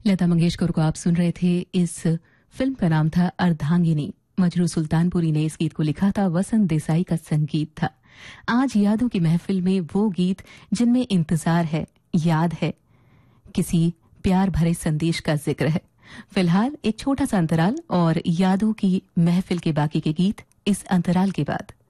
लता मंगेशकर को आप सुन रहे थे। इस फिल्म का नाम था अर्धांगिनी। मजरू सुल्तानपुरी ने इस गीत को लिखा था, वसंत देसाई का संगीत था। आज यादों की महफिल में वो गीत जिनमें इंतजार है, याद है, किसी प्यार भरे संदेश का जिक्र है। फिलहाल एक छोटा सा अंतराल और यादों की महफिल के बाकी के गीत इस अंतराल के बाद।